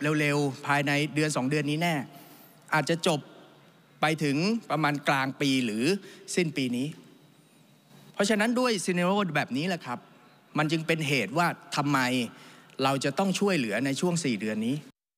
เร็วๆภายในเดือน2 เดือนนี้แน่อาจจะจบไปถึงประมาณกลางปีหรือสิ้นปีนี้เพราะฉะนั้นด้วยซีเนโรแบบนี้แหละครับมันจึงเป็นเหตุว่าทำไมเราจะต้องช่วยเหลือในช่วง4 เดือนนี้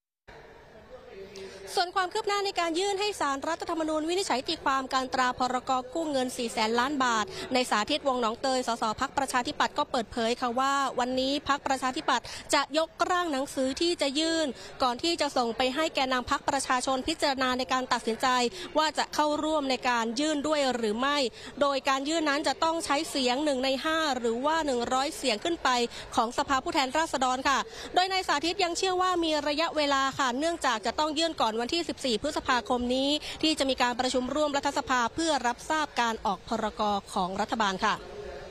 ส่วนความคืบหน้าในการยื่นให้ศาลรัฐธรรมนูญวินิจฉัยตีความการตราพรก.กู้เงิน 400,000 ล้านบาทในสาธิตวงศ์หนองเตยสสพรรคประชาธิปัตย์ก็เปิดเผยค่ะว่าวันนี้พรรคประชาธิปัตย์จะยกร่างหนังสือที่จะยื่นก่อนที่จะส่งไปให้แกนนำพรรคประชาชนพิจารณาในการตัดสินใจว่าจะเข้าร่วมในการยื่นด้วยหรือไม่โดยการยื่นนั้นจะต้องใช้เสียง1 ใน 5หรือว่า100 เสียงขึ้นไปของสภาผู้แทนราษฎรค่ะโดยนายสาธิตยังเชื่อว่ามีระยะเวลาค่ะเนื่องจากจะต้องยื่นก่อนวันที่14 พฤษภาคมนี้ที่จะมีการประชุมร่วมรัฐสภาเพื่อรับทราบการออกพรก.ของรัฐบาลค่ะ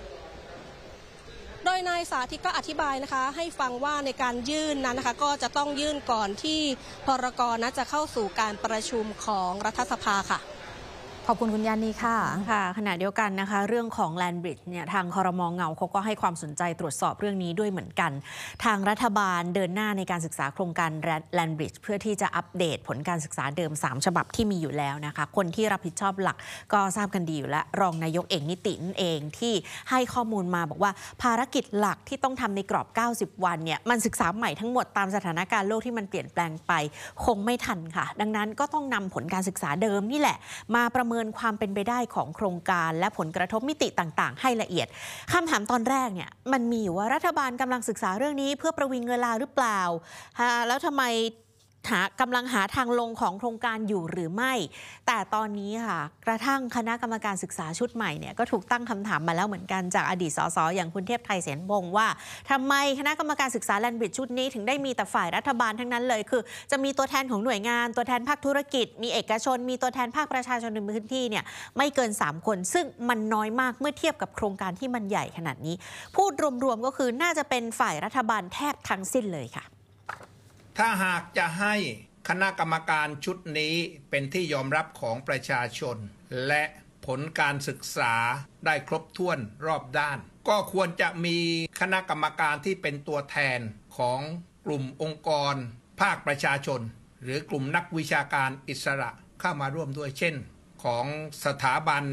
โดยนายสาธิตก็อธิบายนะคะให้ฟังว่าในการยื่นนั้นนะคะก็จะต้องยื่นก่อนที่พรก.นั้นจะเข้าสู่การประชุมของรัฐสภาค่ะขอบคุณคุณยานีค่ะขณะเดียวกันนะคะเรื่องของ Land Bridge เนี่ยทางครม.เงาเขาก็ให้ความสนใจตรวจสอบเรื่องนี้ด้วยเหมือนกันทางรัฐบาลเดินหน้าในการศึกษาโครงการ Land Bridge เพื่อที่จะอัปเดตผลการศึกษาเดิม3 ฉบับที่มีอยู่แล้วนะคะคนที่รับผิดชอบหลักก็ทราบกันดีอยู่แล้วรองนายกเอกนิตินั่นเองที่ให้ข้อมูลมาบอกว่าภารกิจหลักที่ต้องทำในกรอบ90 วันเนี่ยมันศึกษาใหม่ทั้งหมดตามสถานการณ์โลกที่มันเปลี่ยนแปลงไปคงไม่ทันค่ะดังนั้นก็ต้องนำผลการศึกษาเดิมนี่แหละมาประเมินความเป็นไปได้ของโครงการและผลกระทบมิติต่างๆให้ละเอียดคำถามตอนแรกเนี่ยมันมีอยู่ว่ารัฐบาลกำลังศึกษาเรื่องนี้เพื่อประวิงเวลาหรือเปล่าแล้วทำไมกำลังหาทางลงของโครงการอยู่หรือไม่แต่ตอนนี้ค่ะกระทั่งคณะกรรมการศึกษาชุดใหม่เนี่ยก็ถูกตั้งคำถามมาแล้วเหมือนกันจากอดีตสสอย่างคุณเทพไทยเสนพงศ์ว่าทำไมคณะกรรมการศึกษาแลนด์บริดจ์ชุดนี้ถึงได้มีแต่ฝ่ายรัฐบาลทั้งนั้นเลยคือจะมีตัวแทนของหน่วยงานตัวแทนภาคธุรกิจมีเอกชนมีตัวแทนภาคประชาชนในพื้นที่เนี่ยไม่เกิน3 คนซึ่งมันน้อยมากเมื่อเทียบกับโครงการที่มันใหญ่ขนาดนี้พูดรวมๆก็คือน่าจะเป็นฝ่ายรัฐบาลแทบทั้งสิ้นเลยค่ะถ้าหากจะให้คณะกรรมการชุดนี้เป็นที่ยอมรับของประชาชนและผลการศึกษาได้ครบถ้วนรอบด้านก็ควรจะมีคณะกรรมการที่เป็นตัวแทนของกลุ่มองค์กรภาคประชาชนหรือกลุ่มนักวิชาการอิสระเข้ามาร่วมด้วยเช่นของสถาบัน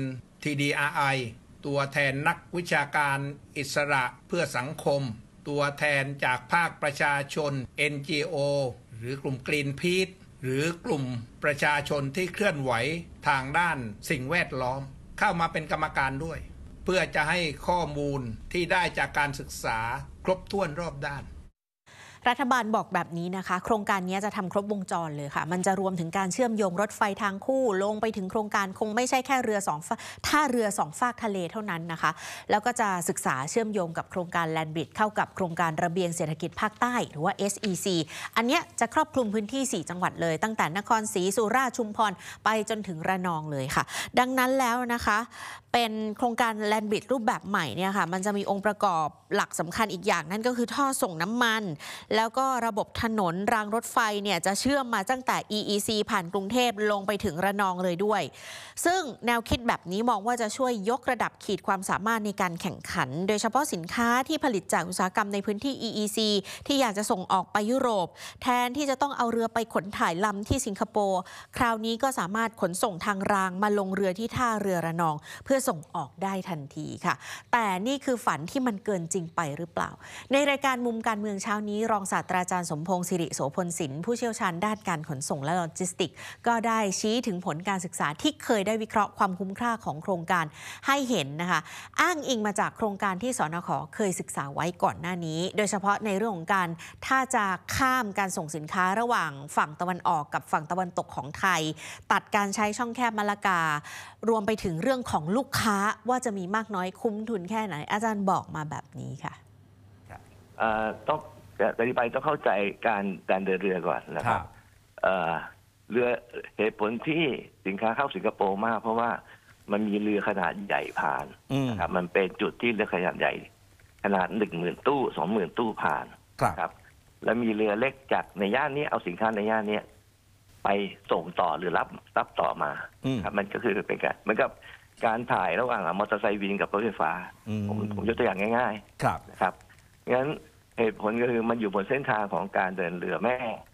TDRI ตัวแทนนักวิชาการอิสระเพื่อสังคมตัวแทนจากภาคประชาชน NGO หรือกลุ่ม Greenpeace หรือกลุ่มประชาชนที่เคลื่อนไหวทางด้านสิ่งแวดล้อมเข้ามาเป็นกรรมการด้วยเพื่อจะให้ข้อมูลที่ได้จากการศึกษาครบถ้วนรอบด้านรัฐบาลบอกแบบนี้นะคะโครงการนี้จะทำครบวงจรเลยค่ะมันจะรวมถึงการเชื่อมโยงรถไฟทางคู่ลงไปถึงโครงการคงไม่ใช่แค่ท่าเรือ2 ฝากทะเลเท่านั้นนะคะแล้วก็จะศึกษาเชื่อมโยงกับโครงการ Land Bridge เข้ากับโครงการระเบียงเศรษฐกิจภาคใต้หรือว่า SEC อันนี้จะครอบคลุมพื้นที่4 จังหวัดเลยตั้งแต่นครศรีสุราษฎร์ชุมพรไปจนถึงระนองเลยค่ะดังนั้นแล้วนะคะเป็นโครงการ Land Bridge รูปแบบใหม่เนี่ยค่ะมันจะมีองค์ประกอบหลักสำคัญอีกอย่างนั่นก็คือท่อส่งน้ำมันแล้วก็ระบบถนนรางรถไฟเนี่ยจะเชื่อมมาตั้งแต่ EEC ผ่านกรุงเทพลงไปถึงระนองเลยด้วยซึ่งแนวคิดแบบนี้มองว่าจะช่วยยกระดับขีดความสามารถในการแข่งขันโดยเฉพาะสินค้าที่ผลิตจากอุตสาหกรรมในพื้นที่ EEC ที่อยากจะส่งออกไปยุโรปแทนที่จะต้องเอาเรือไปขนถ่ายลำที่สิงคโปร์คราวนี้ก็สามารถขนส่งทางรางมาลงเรือที่ท่าเรือระนองเพื่อส่งออกได้ทันทีค่ะแต่นี่คือฝันที่มันเกินจริงไปหรือเปล่าในรายการมุมการเมืองเช้านี้รองศาสตราจารย์สมพงษ์สิริโสพลศิลป์ผู้เชี่ยวชาญด้านการขนส่งและโลจิสติกส์ก็ได้ชี้ถึงผลการศึกษาที่เคยได้วิเคราะห์ความคุ้มค่าของโครงการให้เห็นนะคะอ้างอิงมาจากโครงการที่สนข.เคยศึกษาไว้ก่อนหน้านี้โดยเฉพาะในเรื่องของการถ้าจะข้ามการส่งสินค้าระหว่างฝั่งตะวันออกกับฝั่งตะวันตกของไทยตัดการใช้ช่องแคบมะละการวมไปถึงเรื่องของลูกค้าว่าจะมีมากน้อยคุ้มทุนแค่ไหนอาจารย์บอกมาแบบนี้ค่ะต้องอธิบายต้องเข้าใจการเดินเรือก่อนนะครับเรือเหตุผลที่สินค้าเข้าสิงคโปร์มากเพราะว่ามันมีเรือขนาดใหญ่ผ่านนะครับมันเป็นจุดที่เรือขนาดใหญ่ขนาด 10,000 ตู้ 20,000 ตู้ผ่านครับแล้วมีเรือเล็กจากในย่านนี้เอาสินค้าในย่านนี้ไปส่งต่อหรือรับต่อมาครับมันก็คือเป็นการเหมือนกับการถ่ายระหว่างมอเตอร์ไซค์วินกับรถไฟฟ้าผมยกตัวอย่างง่ายๆนะครับงั้นเหตุผลก็คือมันอยู่บนเส้นทางของการเดินเรือแม่